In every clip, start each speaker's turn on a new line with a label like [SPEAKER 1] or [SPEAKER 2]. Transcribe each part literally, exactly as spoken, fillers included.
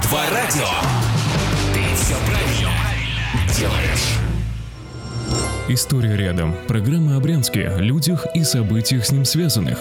[SPEAKER 1] два радио. Ты все правильно делаешь.
[SPEAKER 2] История рядом. Программа о Брянске, людях и событиях с ним связанных.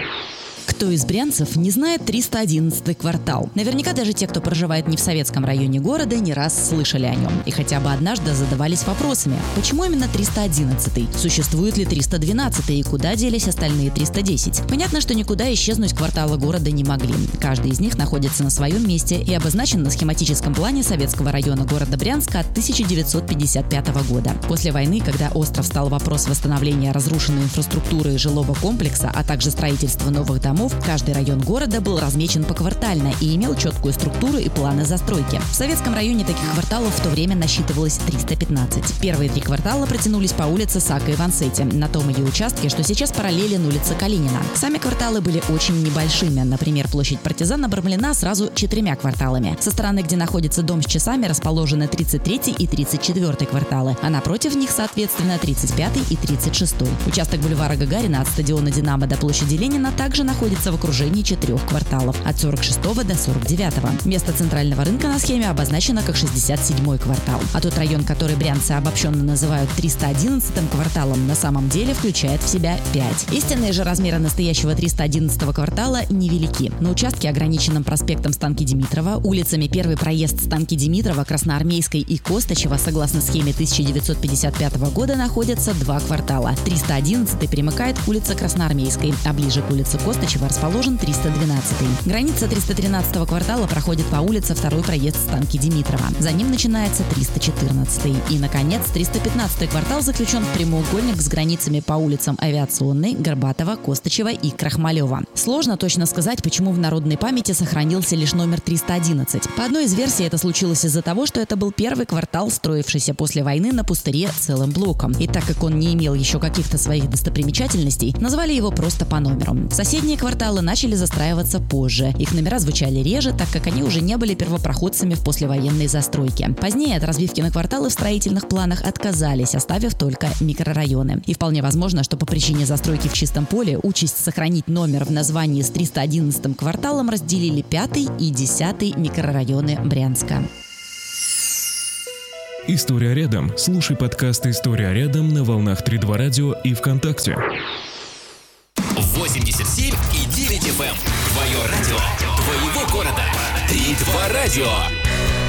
[SPEAKER 3] Кто из брянцев не знает триста одиннадцатый квартал? Наверняка даже те, кто проживает не в советском районе города, не раз слышали о нем. И хотя бы однажды задавались вопросами, почему именно триста одиннадцатый? Существует ли триста двенадцатый и куда делись остальные триста десять? Понятно, что никуда исчезнуть кварталы города не могли. Каждый из них находится на своем месте и обозначен на схематическом плане советского района города Брянска от тысяча девятьсот пятьдесят пятого года. После войны, когда остро встал вопрос восстановления разрушенной инфраструктуры и жилого комплекса, а также строительства новых домов, каждый район города был размечен поквартально и имел четкую структуру и планы застройки. В советском районе таких кварталов в то время насчитывалось триста пятнадцать. Первые три квартала протянулись по улице Сака и Вансете, на том ее участке, что сейчас параллелен улице Калинина. Сами кварталы были очень небольшими. Например, площадь Партизан обрамлена сразу четырьмя кварталами. Со стороны, где находится дом с часами, расположены тридцать третий и тридцать четвёртый кварталы, а напротив них, соответственно, тридцать пятый и тридцать шестой. Участок бульвара Гагарина от стадиона «Динамо» до площади Ленина также находится в окружении четырех кварталов от сорок шестого до сорок девятого. Место центрального рынка на схеме обозначено как шестьдесят седьмой квартал. А тот район, который брянцы обобщенно называют триста одиннадцатым кварталом, на самом деле включает в себя пять. Истинные же размеры настоящего триста одиннадцатого квартала невелики. На участке, ограниченном проспектом Станки-Димитрова, улицами Первый проезд Станки-Димитрова, Красноармейской и Костачева, согласно схеме тысяча девятьсот пятьдесят пятого года, находятся два квартала. триста одиннадцатый примыкает к улице Красноармейской, а ближе к улице Костачева расположен триста двенадцатый. Граница триста тринадцатого квартала проходит по улице Второй проезд Станки-Димитрова. За ним начинается триста четырнадцатый. И, наконец, триста пятнадцатый квартал заключен в прямоугольник с границами по улицам Авиационной, Горбатова, Костачева и Крахмалева. Сложно точно сказать, почему в народной памяти сохранился лишь номер триста одиннадцать. По одной из версий, это случилось из-за того, что это был первый квартал, строившийся после войны на пустыре целым блоком. И так как он не имел еще каких-то своих достопримечательностей, назвали его просто по номеру. Соседние кварталы начали застраиваться позже. Их номера звучали реже, так как они уже не были первопроходцами в послевоенной застройке. Позднее от разбивки на кварталы в строительных планах отказались, оставив только микрорайоны. И вполне возможно, что по причине застройки в чистом поле участь сохранить номер в названии с триста одиннадцатым кварталом разделили пятый и десятый микрорайоны Брянска.
[SPEAKER 2] История рядом. Слушай подкаст «История рядом» на волнах три два радио и ВКонтакте.
[SPEAKER 1] восемьдесят семь и девять эф эм. Твое радио, твоего города. три два радио.